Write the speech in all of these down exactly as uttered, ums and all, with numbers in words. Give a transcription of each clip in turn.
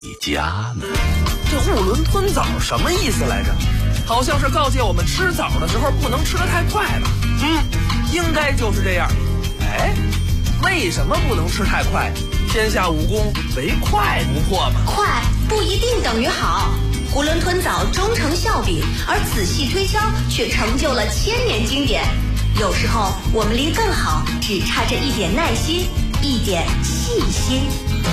你家呢？ 这囫囵吞枣什么意思来着？好像是告诫我们吃枣的时候不能吃得太快吧？嗯，应该就是这样。哎，为什么不能吃太快？天下武功唯快不破嘛。 快不一定等于好，囫囵吞枣终成笑柄，而仔细推敲却成就了千年经典。有时候我们离更好只差这一点耐心，一点细心。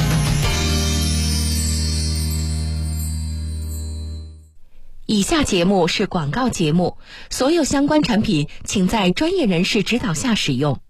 以下节目是广告节目，所有相关产品请在专业人士指导下使用。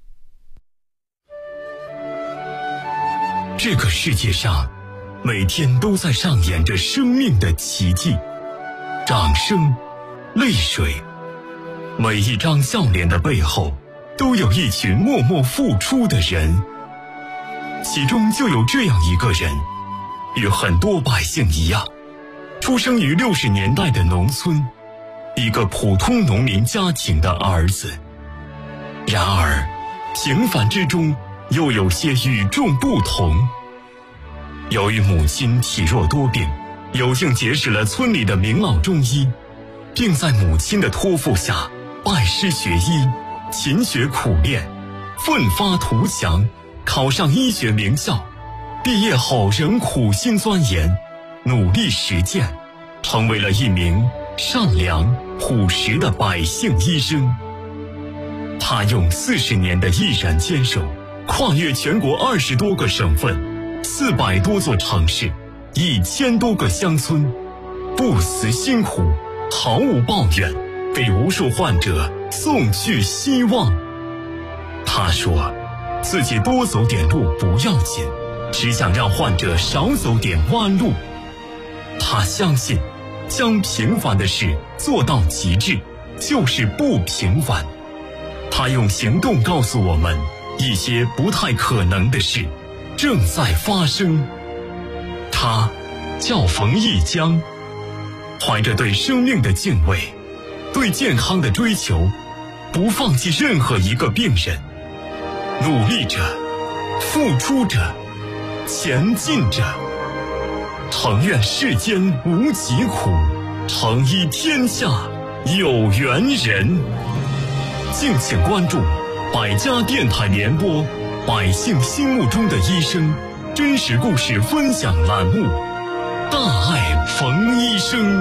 这个世界上每天都在上演着生命的奇迹，掌声，泪水，每一张笑脸的背后都有一群默默付出的人，其中就有这样一个人，与很多百姓一样，出生于六十年代的农村，一个普通农民家庭的儿子。然而平凡之中又有些与众不同。由于母亲体弱多病，有幸结识了村里的名老中医，并在母亲的托付下拜师学医，勤学苦练，奋发图强，考上医学名校。毕业后仍苦心钻研，努力实践，成为了一名善良朴实的百姓医生。他用四十年的毅然坚守，跨越全国二十多个省份，四百多座城市，一千多个乡村，不辞辛苦，毫无抱怨，给无数患者送去希望。他说，自己多走点路不要紧，只想让患者少走点弯路。他相信，将平凡的事做到极致，就是不平凡。他用行动告诉我们，一些不太可能的事正在发生。他叫冯一江，怀着对生命的敬畏，对健康的追求，不放弃任何一个病人，努力着，付出着，前进着。诚愿世间无疾苦，诚医天下有缘人。敬请关注百家电台联播百姓心目中的医生真实故事分享栏目，大爱冯医生。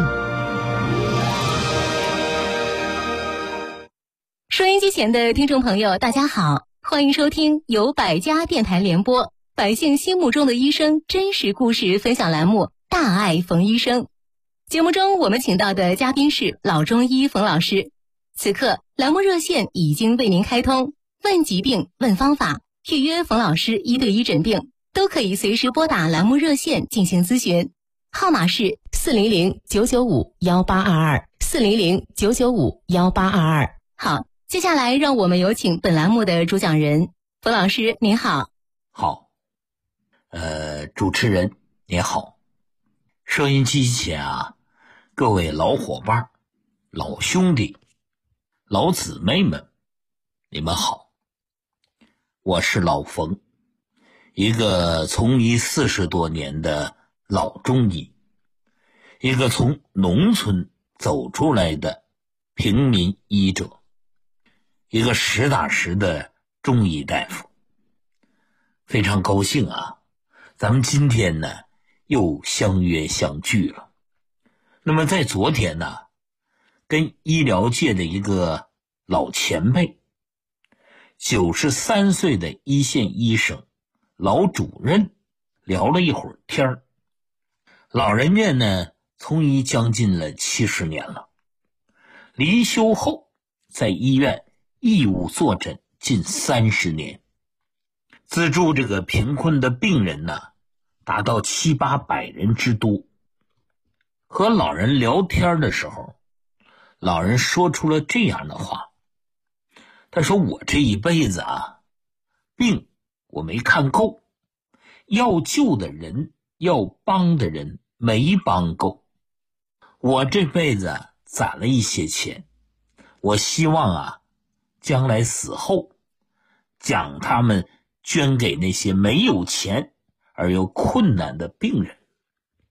收音机前的听众朋友大家好，欢迎收听由百家电台联播百姓心目中的医生真实故事分享栏目，大爱冯医生。节目中我们请到的嘉宾是老中医冯老师。此刻栏目热线已经为您开通，问疾病问方法，预约冯老师一对一诊病，都可以随时拨打栏目热线进行咨询，号码是四零零九九五幺八二二四零零九九五幺八二二。好，接下来让我们有请本栏目的主讲人冯老师，您好。 好，呃，主持人您好，收音机前啊，各位老伙伴、老兄弟、老姊妹们，你们好，我是老冯，一个从医四十多年的老中医，一个从农村走出来的平民医者，一个实打实的中医大夫。非常高兴啊，咱们今天呢又相约相聚了。那么在昨天呢，跟医疗界的一个老前辈，九十三岁的一线医生老主任聊了一会儿天儿。老人家呢从医将近了七十年了，离休后在医院义务坐诊近三十年，资助这个贫困的病人呢达到七八百人之多。和老人聊天的时候，老人说出了这样的话，他说，我这一辈子啊，病我没看够，要救的人要帮的人没帮够，我这辈子啊攒了一些钱，我希望啊将来死后将他们捐给那些没有钱而又困难的病人。